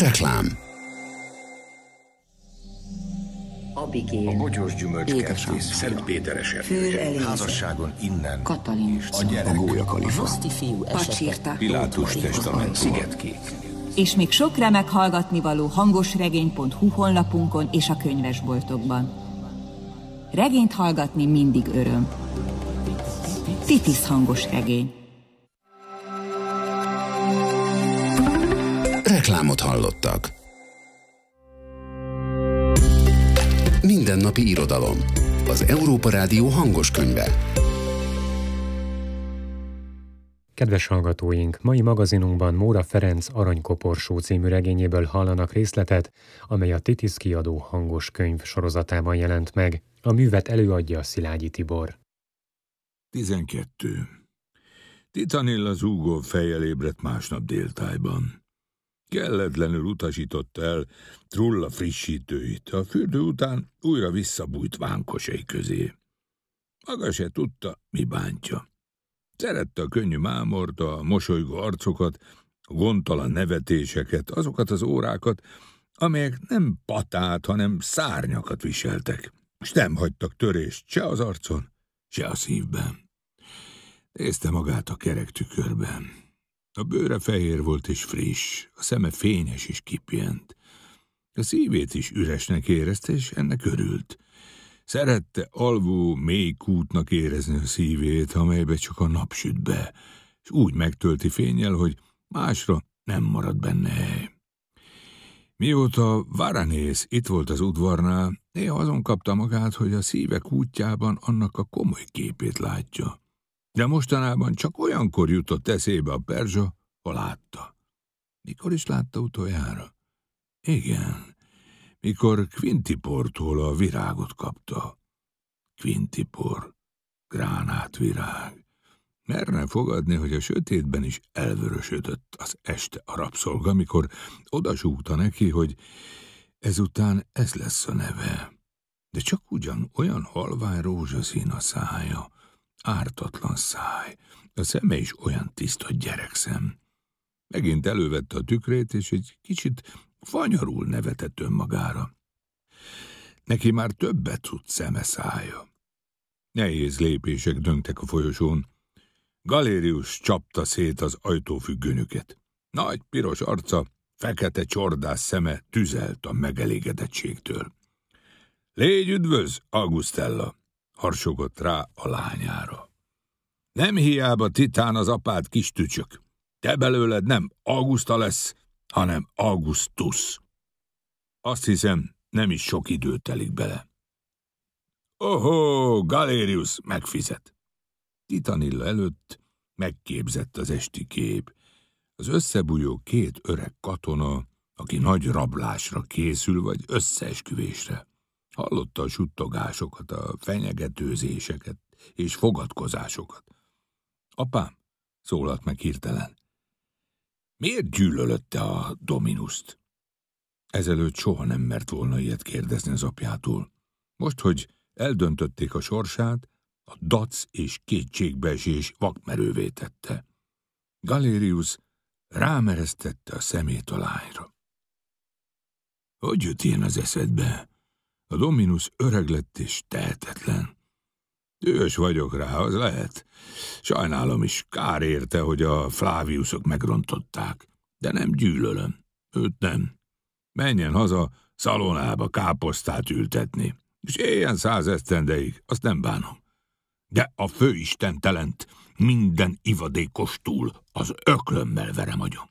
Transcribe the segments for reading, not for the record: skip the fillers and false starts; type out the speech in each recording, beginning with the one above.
Reklám. Abigél, a bogyós gyümölcskertész, Szentpéteres ebből, házasságon innen, Katalin, a gyerek, A gólyakalifa, Pacsirta, Pilátus testament, Szigetkék. És még sok remek hallgatnivaló hangosregény.hu honlapunkon és a könyvesboltokban. Regényt hallgatni mindig öröm. Titis hangosregény. Reklámot hallottak. Mindennapi irodalom. Az Európa Rádió hangos könyve. Kedves hallgatóink, mai magazinunkban Móra Ferenc Aranykoporsó című regényéből hallanak részletet, amely a Titis kiadó hangos könyv sorozatában jelent meg. A művet előadja Szilágyi Tibor. 12. Titanilla zúgó fejjel ébredt másnap déltájban. Kelletlenül utasította el Trulla frissítőit, a fürdő után újra visszabújt vánkosai közé. Maga se tudta, mi bántja. Szerette a könnyű mámort, a mosolygó arcokat, a gondtalan nevetéseket, azokat az órákat, amelyek nem patát, hanem szárnyakat viseltek, és nem hagytak törést se az arcon, se a szívben. Nézte magát a kerek tükörben. A bőre fehér volt és friss, a szeme fényes és kipihent. A szívét is üresnek érezte, és ennek örült. Szerette alvó, mély kútnak érezni a szívét, amelybe csak a nap süt be, és úgy megtölti fénnyel, hogy másra nem marad benne hely. Mióta Varanész itt volt az udvarnál, néha azon kapta magát, hogy a szíve kútjában annak a komoly képét látja. De mostanában csak olyankor jutott eszébe a perzsa, ha látta. Mikor is látta utoljára? Igen, mikor Quintiportól a virágot kapta. Quintipor, gránátvirág. Merne fogadni, hogy a sötétben is elvörösödött az este a rabszolga, mikor odasúgta neki, hogy ezután ez lesz a neve. De csak ugyan olyan halvány rózsaszín a szája, ártatlan száj, a szeme is olyan tiszta gyerekszem. Megint elővette a tükrét, és egy kicsit fanyarul nevetett önmagára. Neki már többet tud szeme szája. Nehéz lépések döngtek a folyosón. Galérius csapta szét az ajtófüggönyöket. Nagy piros arca, fekete csordás szeme tüzelt a megelégedettségtől. Légy üdvöz, Augustella! Harsogott rá a lányára. Nem hiába Titán az apád kis tücsök. Te belőled nem Augusta lesz, hanem Augustus. Azt hiszem, nem is sok idő telik bele. Ohó, Galérius megfizet. Titanilla előtt megképzett az esti kép. Az összebújó két öreg katona, aki nagy rablásra készül, vagy összeesküvésre. Hallotta a suttogásokat, a fenyegetőzéseket és fogadkozásokat. Apám, szólalt meg hirtelen. Miért gyűlölöd te a Dominust? Ezelőtt soha nem mert volna ilyet kérdezni az apjától. Most, hogy eldöntötték a sorsát, a dac és kétségbeesés vakmerővé tette. Galérius rámeresztette a szemét a lányra. Hogy jött ilyen az eszedbe? A Dominus öreg lett és tehetetlen. Dühös vagyok rá, az lehet. Sajnálom is, kár érte, hogy a Flaviusok megrontották. De nem gyűlölöm. Őt nem. Menjen haza Szalonába káposztát ültetni. És éljen 100 esztendeig, azt nem bánom. De a főistentelent minden ivadékos túl az öklömmel verem agyon.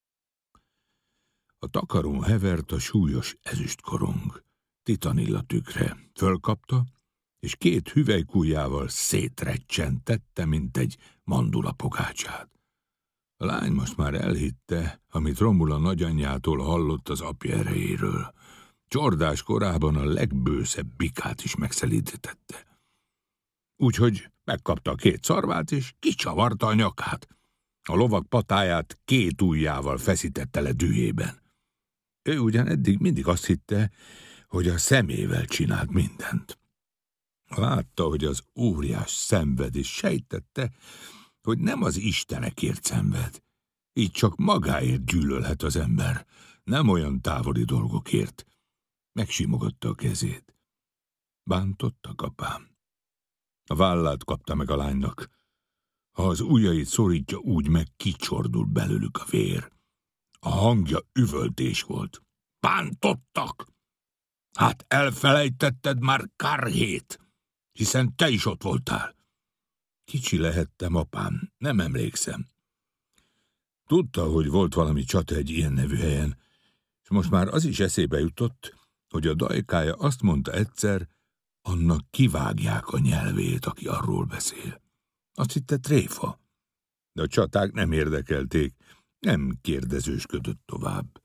A takarón hevert a súlyos ezüstkorong. Titanilla tükre fölkapta, és két hüvelykujjával szétrecsentette, mint egy mandula pogácsát. A lány most már elhitte, amit Romula nagyanyjától hallott az apja erejéről. Csordás korában a legbőszebb bikát is megszelídítette. Úgyhogy megkapta a két szarvát, és kicsavarta a nyakát. A lovak patáját két ujjával feszítette le dühében. Ő ugyan eddig mindig azt hitte, hogy a szemével csinált mindent. Látta, hogy az óriás szenved, és sejtette, hogy nem az istenekért szenved. Így csak magáért gyűlölhet az ember, Nem olyan távoli dolgokért. Megsimogatta a kezét. Bántottak, apám. A vállát kapta meg a lánynak. Ha az ujjait szorítja, úgy meg kicsordul belőlük a vér. A hangja üvöltés volt. Bántottak! Hát elfelejtetted már Karhét, hiszen te is ott voltál. Kicsi lehettem, apám, nem emlékszem. Tudta, hogy volt valami csata egy ilyen nevű helyen, és most már az is eszébe jutott, hogy a dajkája azt mondta egyszer, annak kivágják a nyelvét, aki arról beszél. Azt hitte tréfa, de a csaták nem érdekelték, nem kérdezősködött tovább.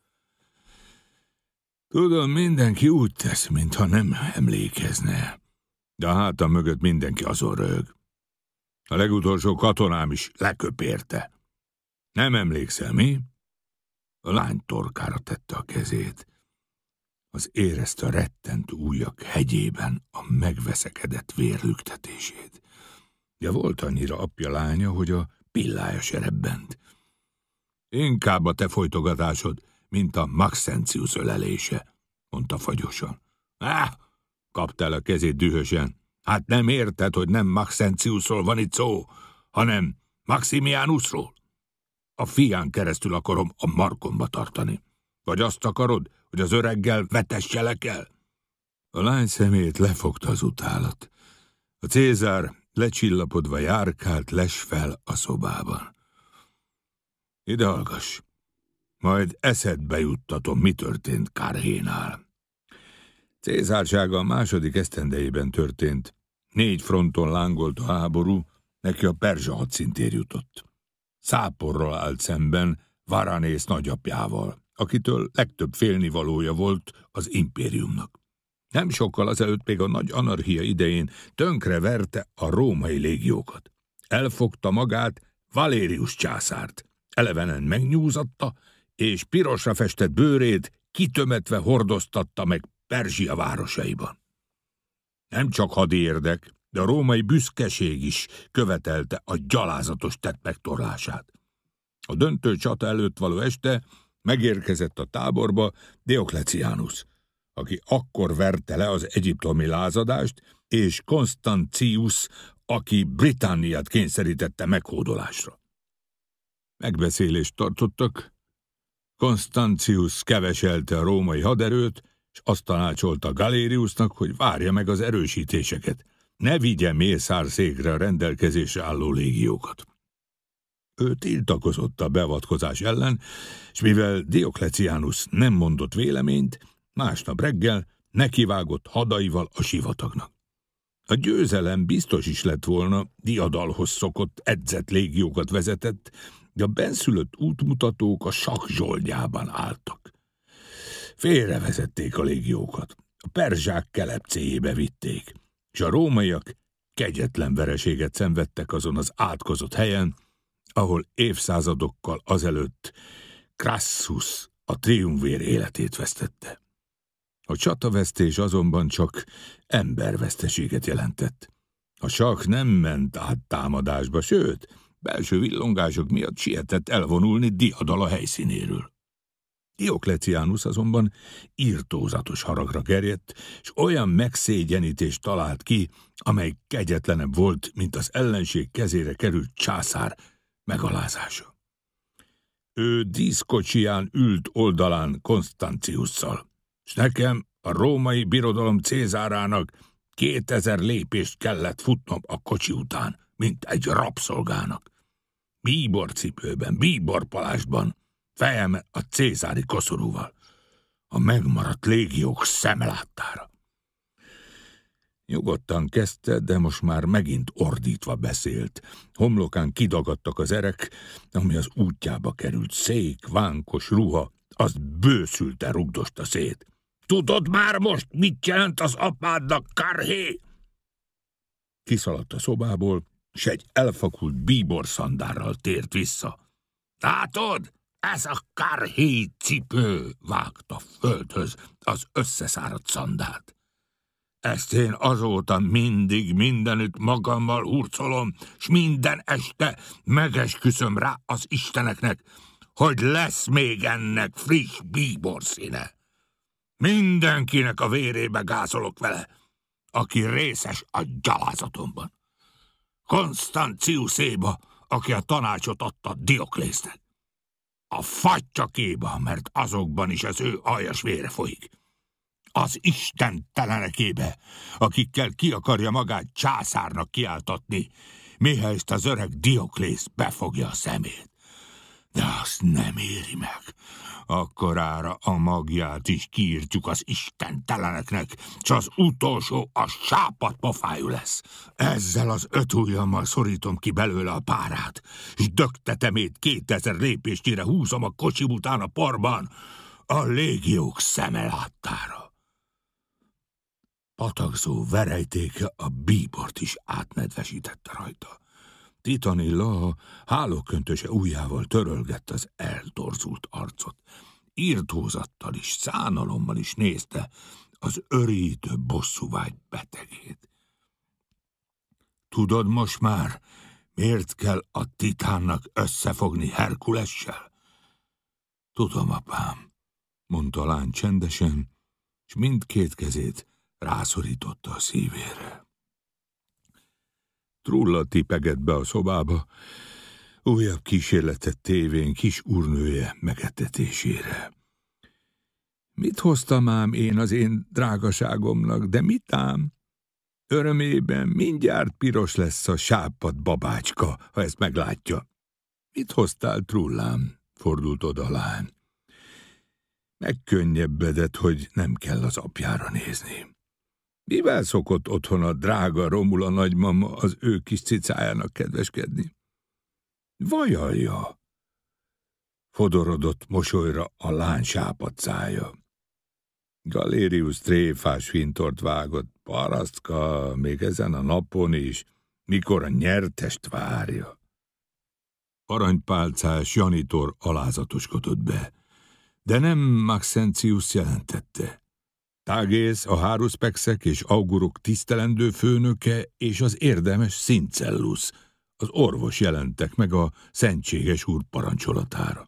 Tudom, mindenki úgy tesz, mintha nem emlékezne, de a hátam mögött mindenki azon röhög. A legutolsó katonám is leköpérte. Nem emlékszel, mi? A lány torkára tette a kezét. Az érezte a rettent ujjak hegyében a megveszekedett vér lüktetését. De volt annyira apja lánya, hogy a pillája se rebbent. Inkább a te folytogatásod, mint a Maxentius ölelése, mondta fagyosan. Kapta el a kezét dühösen. Hát nem érted, hogy nem Maxentiusról van itt szó, hanem Maximianusról? A fián keresztül akarom a markomba tartani. Vagy azt akarod, hogy az öreggel vetesselek el? A lány szemét lefogta az utálat. A Cézár lecsillapodva járkált lesfel a szobában. Ide hallgass, majd eszedbe juttatom, mi történt Karhénál. Cézársága a második esztendejében történt. 4 fronton lángolt a háború, neki a perzsa hadszintér jutott. Száporral állt szemben Varanész nagyapjával, akitől legtöbb félnivalója volt az impériumnak. Nem sokkal azelőtt még a nagy anarchia idején tönkreverte a római légiókat. Elfogta magát Valérius császárt, elevenen megnyúzatta, és pirosra festett bőrét kitömetve hordoztatta meg Perzsia városaiban. Nem csak hadi érdek, de a római büszkeség is követelte a gyalázatos tett megtorlását. A döntő csata előtt való este megérkezett a táborba Dioklecianus, aki akkor verte le az egyiptomi lázadást, és Constantius, aki Britanniát kényszerítette meghódolásra. Megbeszélést tartottak. Constantius keveselte a római haderőt, és azt tanácsolta Galeriusnak, hogy várja meg az erősítéseket, ne vigye mészárszékre a rendelkezésre álló légiókat. Ő tiltakozott a beavatkozás ellen, és mivel Dioklecianus nem mondott véleményt, másnap reggel nekivágott hadaival a sivatagnak. A győzelem biztos is lett volna, diadalhoz szokott edzett légiókat vezetett, de a benszülött útmutatók a sakk zsoldjában álltak. Félrevezették a légiókat, a perzsák kelepcéjébe vitték, és a rómaiak kegyetlen vereséget szenvedtek azon az átkozott helyen, ahol évszázadokkal azelőtt Crassus, a triumvér életét vesztette. A csatavesztés azonban csak emberveszteséget jelentett. A sakk nem ment át támadásba, sőt, belső villongások miatt sietett elvonulni diadal a helyszínéről. Dioklecianus azonban irtózatos haragra gerjedt, és olyan megszégyenítést talált ki, amely kegyetlenebb volt, mint az ellenség kezére került császár megalázása. Ő díszkocsiján ült oldalán Constantiusszal, és nekem, a római birodalom Cézárának 2000 lépést kellett futnom a kocsi után, mint egy rabszolgának. Bíborcipőben, bíborpalásban, fejem a cézári koszorúval, a megmaradt légiók szemláttára. Nyugodtan kezdte, de most már megint ordítva beszélt. Homlokán kidagadtak az erek, ami az útjába került szék, vánkos ruha, azt bőszülte rugdosta szét. Tudod már most, mit jelent az apádnak Karhé? Kiszaladt a szobából, s egy elfakult bíborszandárral tért vissza. Látod? Ez a Karhé cipő, vágta földhöz az összeszáradt szandát. Ezt én azóta mindig mindenütt magammal hurcolom, s minden este megesküszöm rá az isteneknek, hogy lesz még ennek friss bíborszíne. Mindenkinek a vérébe gázolok vele, aki részes a gyalázatomban. Konstanciuséba, aki a tanácsot adta Dioklésznek. A fattyakéba, mert azokban is az ő aljas vére folyik. Az istentelenekébe, akikkel ki akarja magát császárnak kiáltatni, mihelyest az öreg Dioklész befogja a szemét. De azt nem éri meg. Akkorára a magját is kiírtjuk az istenteleneknek, s az utolsó a sápadt pofájú lesz. Ezzel az 5 ujjammal szorítom ki belőle a párát, s dögtetemét 2000 lépésnyire húzom a kocsi után a porban, a légiók szeme láttára. Patakzó verejtéke a bíbort is átnedvesítette rajta. Titanilla a hálóköntöse ujjával törölgett az eltorzult arcot. Irtózattal is, szánalommal is nézte az örítő bosszúvágy betegét. Tudod most már, miért kell a titánnak összefogni Herkulessel? Tudom, apám, mondta a lány csendesen, és mindkét kezét rászorította a szívére. Trulla tipegett be a szobába, újabb kísérletet tévén kis úrnője megetetésére. Mit hoztam ám én az én drágaságomnak, de mit ám? Örömében mindjárt piros lesz a sápadt babácska, ha ezt meglátja. Mit hoztál, Trullám? Fordult oda a lány. Megkönnyebbedett, hogy nem kell az apjára nézni. Mivel szokott otthon a drága Romula nagymama az ő kis cicájának kedveskedni? Vajalja! Fodorodott mosolyra a lány sápadt szája. Galérius tréfás fintort vágott, parasztka, még ezen a napon is, mikor a nyertest várja. Aranypálcás janitor alázatoskodott be, de nem Maxentius jelentette. Thágész, a Haruspexek és augurok tisztelendő főnöke és az érdemes Syncellus, az orvos jelentek meg a szentséges úr parancsolatára.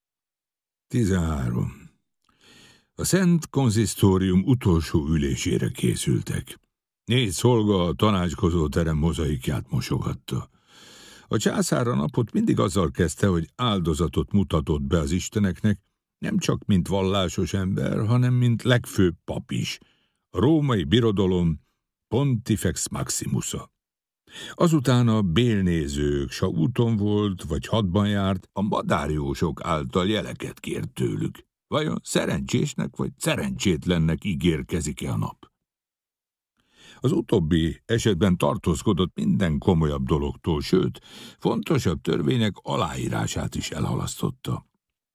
13. A Szent Konzisztórium utolsó ülésére készültek. 4 szolga a tanácskozó terem mozaikját mosogatta. A császár a napot mindig azzal kezdte, hogy áldozatot mutatott be az isteneknek, nem csak mint vallásos ember, hanem mint legfőbb pap is, a római birodalom Pontifex Maximusa. Azután a bélnézők, s ha úton volt, vagy hadban járt, a madárjósok által jeleket kért tőlük. Vajon szerencsésnek vagy szerencsétlennek ígérkezik-e a nap? Az utóbbi esetben tartózkodott minden komolyabb dologtól, sőt, fontosabb törvények aláírását is elhalasztotta.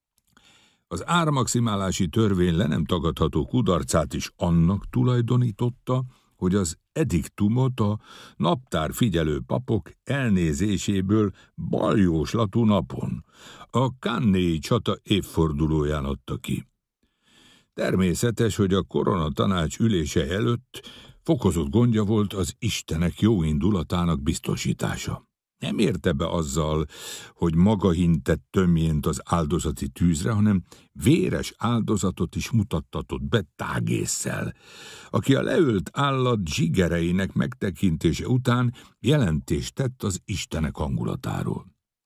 Az ármaximálási törvény le nem tagadható kudarcát is annak tulajdonította, hogy az ediktumot a naptár figyelő papok elnézéséből baljóslatú napon, a Cannéi csata évfordulóján adta ki. Természetes, hogy a koronatanács ülése előtt fokozott gondja volt az istenek jó indulatának biztosítása. Nem érte be azzal, hogy maga hintett tömjént az áldozati tűzre, hanem véres áldozatot is mutattatott be Thágésszel, aki a leölt állat zsigereinek megtekintése után jelentést tett az istenek hangulatáról.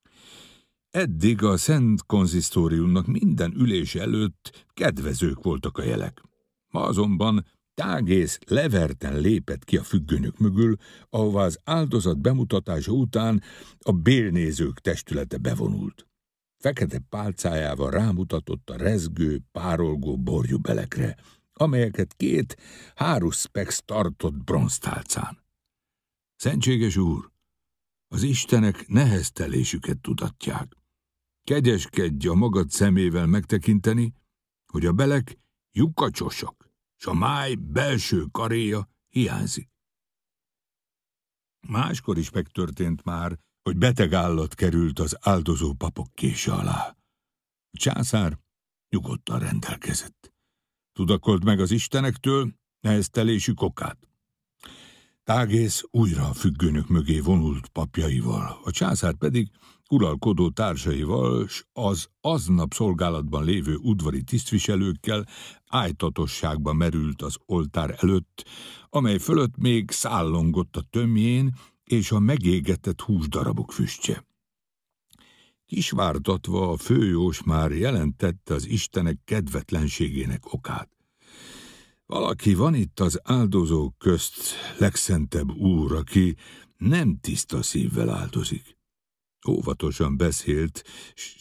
Eddig a Szent Konzisztóriumnak minden ülés előtt kedvezők voltak a jelek. Ma azonban Thágész leverten lépett ki a függönyök mögül, ahová az áldozat bemutatása után a bélnézők testülete bevonult. Fekete pálcájával rámutatott a rezgő, párolgó borjú belekre, amelyeket 2 Haruspex tartott bronztálcán. Szentséges úr, az istenek neheztelésüket tudatják. Kegyeskedj a magad szemével megtekinteni, hogy a belek lyukacsosak, s a máj belső karéja hiányzik. Máskor is megtörtént már, hogy beteg állat került az áldozó papok kése alá. A császár nyugodtan rendelkezett. Tudakolt meg az istenektől neheztelésük okát. Thágész újra a függönyök mögé vonult papjaival, a császár pedig uralkodó társaival, s az aznap szolgálatban lévő udvari tisztviselőkkel ájtatosságba merült az oltár előtt, amely fölött még szállongott a tömjén és a megégetett húsdarabok füstje. Kisvártatva a főjós már jelentette az istenek kedvetlenségének okát. Valaki van itt az áldozók közt, legszentebb úr, aki nem tiszta szívvel áldozik. Óvatosan beszélt, s